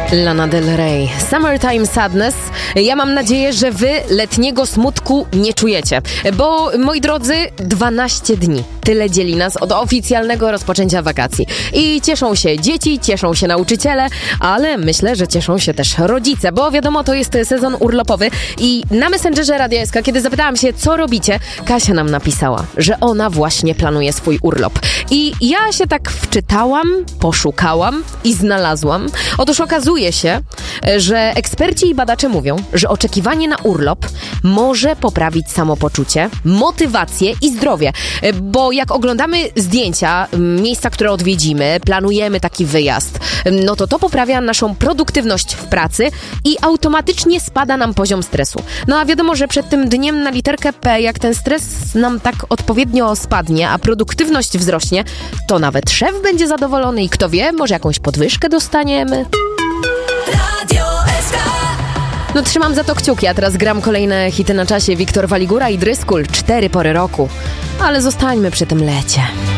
Lana Del Rey, Summertime Sadness. Ja mam nadzieję, że wy letniego smutku nie czujecie, bo moi drodzy, 12 dni. Tyle dzieli nas od oficjalnego rozpoczęcia wakacji. I cieszą się dzieci, cieszą się nauczyciele, ale myślę, że cieszą się też rodzice, bo wiadomo, to jest sezon urlopowy i na Messengerze Radia SK, kiedy zapytałam się, co robicie, Kasia nam napisała, że ona właśnie planuje swój urlop. I ja się tak wczytałam, poszukałam i znalazłam. Otóż okazuje się, że eksperci i badacze mówią, że oczekiwanie na urlop może poprawić samopoczucie, motywację i zdrowie, bo jak oglądamy zdjęcia miejsca, które odwiedzimy, planujemy taki wyjazd, no to poprawia naszą produktywność w pracy i automatycznie spada nam poziom stresu. No a wiadomo, że przed tym dniem na literkę P, jak ten stres nam tak odpowiednio spadnie, a produktywność wzrośnie, to nawet szef będzie zadowolony i kto wie, może jakąś podwyżkę dostaniemy. No trzymam za to kciuki, a teraz gram kolejne hity na czasie. Wiktor Waligura i Dryskul, 4 pory roku. Ale zostańmy przy tym lecie.